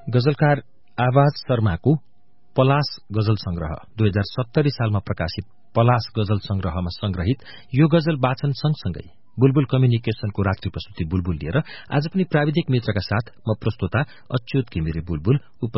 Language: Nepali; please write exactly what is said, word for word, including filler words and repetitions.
गजलकार आवाज शर्माको पलाश गजल संग्रह दुई हजार सत्तरी सालमा प्रकाशित पलाश गजल संग्रहमा संग्रहित यो गजल वाचन सँगसँगै बुलबुल कम्युनिकेशनको रात्रि प्रस्तुति बुलबुल लिएर आज पनि प्राविधिक मित्रका साथ म प्रस्तोता अच्युत घिमिरे बुलबुल